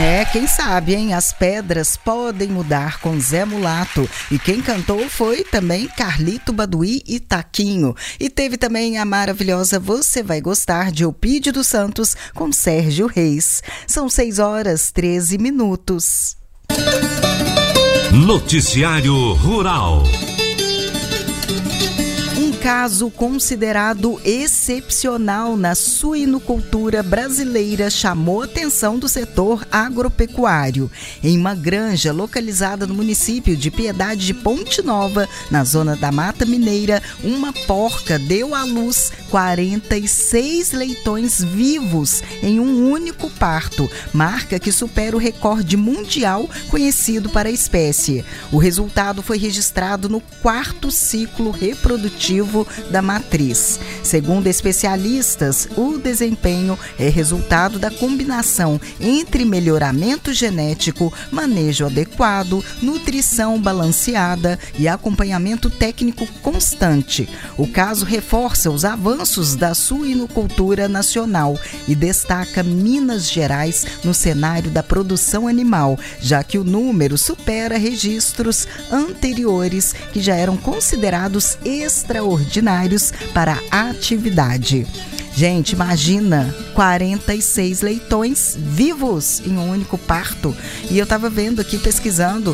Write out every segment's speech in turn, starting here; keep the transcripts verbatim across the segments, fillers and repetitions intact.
É, quem sabe, hein? As pedras podem mudar com Zé Mulato. E quem cantou foi também Carlito Baduí e Taquinho. E teve também a maravilhosa Você Vai Gostar, de Eupídio dos Santos, com Sérgio Reis. São seis horas, treze minutos. Noticiário Rural. Um caso considerado excepcional na suinocultura brasileira chamou a atenção do setor agropecuário. Em uma granja localizada no município de Piedade de Ponte Nova, na zona da Mata Mineira, uma porca deu à luz quarenta e seis leitões vivos em um único parto, marca que supera o recorde mundial conhecido para a espécie. O resultado foi registrado no quarto ciclo reprodutivo da matriz. Segundo especialistas, o desempenho é resultado da combinação entre melhoramento genético, manejo adequado, nutrição balanceada e acompanhamento técnico constante. O caso reforça os avanços da suinocultura nacional e destaca Minas Gerais no cenário da produção animal, já que o número supera registros anteriores que já eram considerados extraordinários para a atividade. Gente, imagina, quarenta e seis leitões vivos em um único parto. E eu estava vendo aqui, pesquisando,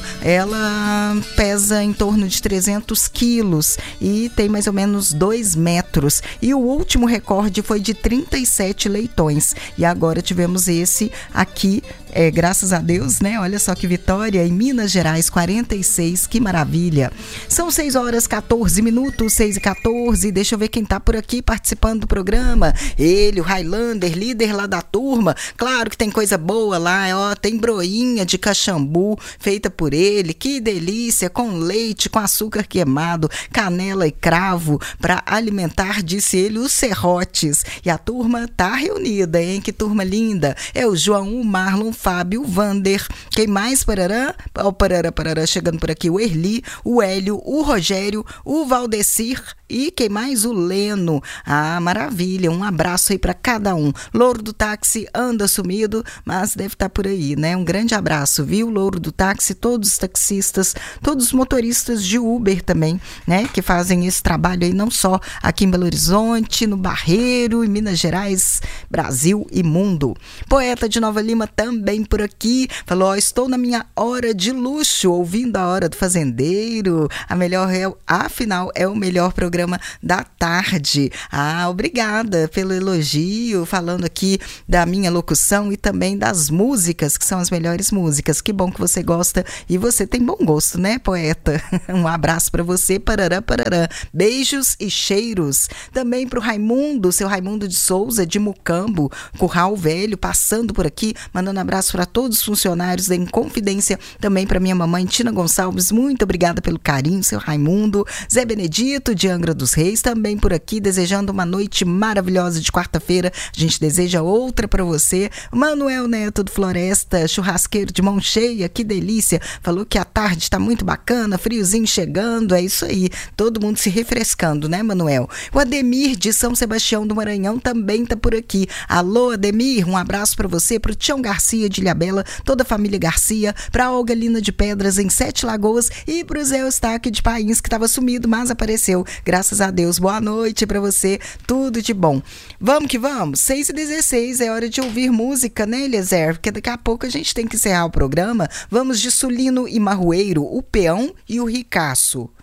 ela pesa em torno de trezentos quilos e tem mais ou menos dois metros. E o último recorde foi de trinta e sete leitões. E agora tivemos esse aqui, é, graças a Deus, né? Olha só que vitória, em Minas Gerais, quarenta e seis, que maravilha. São seis horas, quatorze minutos, seis e quatorze. Deixa eu ver quem está por aqui participando do programa. Ele, o Highlander, líder lá da turma. Claro que tem coisa boa lá, ó, tem broinha de cachambu feita por ele, que delícia, com leite, com açúcar queimado, canela e cravo, para alimentar, disse ele, os serrotes. E a turma tá reunida, hein? Que turma linda. É o João, o Marlon, o Fábio, o Vander, quem mais, parará? Ó, parará, parará, chegando por aqui, o Erli, o Hélio, o Rogério, o Valdecir e quem mais? O Leno. Ah, maravilha, um abraço aí para cada um. Louro do Táxi anda sumido, mas deve estar por aí, né? Um grande abraço, viu? Louro do Táxi, todos os taxistas, todos os motoristas de Uber também, né? Que fazem esse trabalho aí, não só aqui em Belo Horizonte, no Barreiro, em Minas Gerais, Brasil e mundo. Poeta de Nova Lima também por aqui, falou, ó, estou na minha hora de luxo, ouvindo a Hora do Fazendeiro, a melhor é, afinal, é o melhor programa da tarde. Ah, obrigada pelo elogio, falando aqui da minha locução e também das músicas, que são as melhores músicas. Que bom que você gosta e você tem bom gosto, né, poeta? Um abraço para você, parará, parará. Beijos e cheiros. Também para o Raimundo, seu Raimundo de Souza, de Mucambo, Curral Velho, passando por aqui, mandando abraço para todos os funcionários da Inconfidência, também para minha mamãe Tina Gonçalves, muito obrigada pelo carinho, seu Raimundo. Zé Benedito, de Angra dos Reis, também por aqui, desejando uma noite maravilhosa de quarta-feira. A gente deseja outra para você. Manuel Neto do Floresta, churrasqueiro de mão cheia, que delícia. Falou que a tarde está muito bacana, friozinho chegando, é isso aí. Todo mundo se refrescando, né, Manuel? O Ademir de São Sebastião do Maranhão também tá por aqui. Alô, Ademir, um abraço para você, pro Tião Garcia de Ilhabela, toda a família Garcia, pra Olga Lina de Pedras em Sete Lagoas e pro Zé Eustáquio de Pains, que estava sumido, mas apareceu. Graças a Deus. Boa noite para você. Tudo de bom. Vamos que vamos. seis e dezesseis. É hora de ouvir música, né, Eliezer? Porque daqui a pouco a gente tem que encerrar o programa. Vamos de Sulino e Marroeiro, o Peão e o Ricaço.